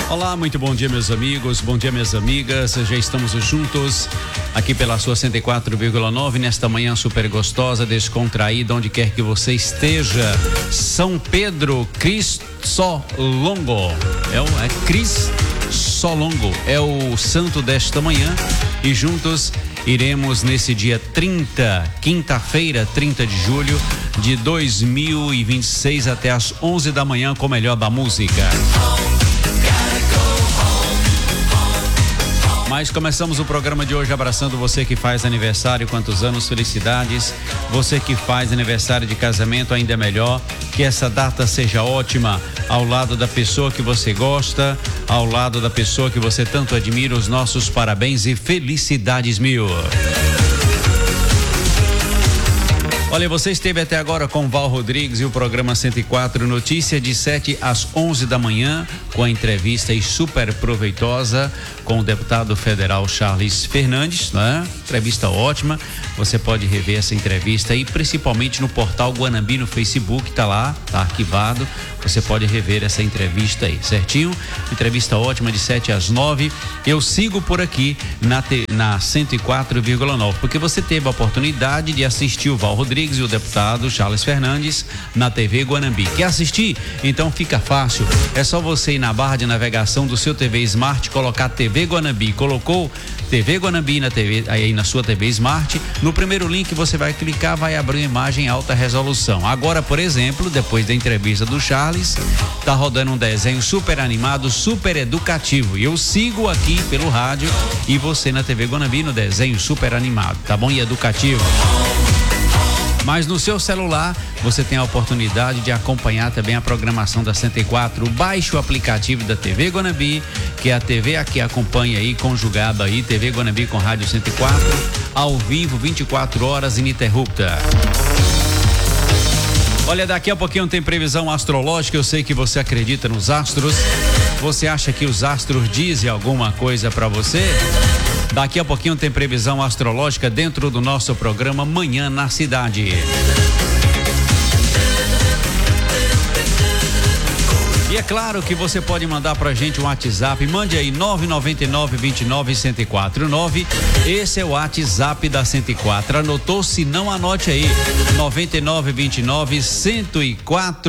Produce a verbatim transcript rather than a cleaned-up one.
Olá, muito bom dia, meus amigos, bom dia, minhas amigas. Já estamos juntos aqui pela sua cento e quatro vírgula nove nesta manhã super gostosa, descontraída, onde quer que você esteja. São Pedro Crissolongo, é o é Crissolongo, é o santo desta manhã, e juntos iremos nesse dia trinta, quinta-feira, trinta de julho de dois mil e vinte e seis, até às onze da manhã com o melhor da música. Mas começamos o programa de hoje abraçando você que faz aniversário, quantos anos, felicidades. Você que faz aniversário de casamento, ainda melhor, que essa data seja ótima, ao lado da pessoa que você gosta, ao lado da pessoa que você tanto admira. Os nossos parabéns e felicidades mil. Olha, você esteve até agora com Val Rodrigues e o programa cento e quatro Notícia, de sete às onze da manhã, com a entrevista aí super proveitosa com o deputado federal Charles Fernandes, né? Entrevista ótima. Você pode rever essa entrevista aí, principalmente no portal Guanambi no Facebook, tá lá, tá arquivado. Você pode rever essa entrevista aí, certinho? Entrevista ótima de sete às nove. Eu sigo por aqui na, na cento e quatro vírgula nove, porque você teve a oportunidade de assistir o Val Rodrigues e o deputado Charles Fernandes na T V Guanambi. Quer assistir? Então fica fácil. É só você ir na barra de navegação do seu T V Smart, colocar T V Guanambi. Colocou T V Guanambi na T V, aí na sua T V Smart. No primeiro link você vai clicar, vai abrir uma imagem em alta resolução. Agora, por exemplo, depois da entrevista do Charles, tá rodando um desenho super animado, super educativo. E eu sigo aqui pelo rádio e você na T V Guanambi no desenho super animado, tá bom? E educativo. Mas no seu celular você tem a oportunidade de acompanhar também a programação da cento e quatro. Baixe o aplicativo da T V Guanambi, que é a T V aqui acompanha aí, conjugada aí, T V Guanambi com Rádio cento e quatro, ao vivo, vinte e quatro horas ininterrupta. Olha, daqui a pouquinho tem previsão astrológica. Eu sei que você acredita nos astros. Você acha que os astros dizem alguma coisa para você? Daqui a pouquinho tem previsão astrológica dentro do nosso programa Manhã na Cidade. E é claro que você pode mandar pra gente um WhatsApp. Mande aí nove nove nove, dois nove, um zero quatro nove. Esse é o WhatsApp da cento e quatro. Anotou? Se não, anote aí. nove nove dois nove, um zero quatro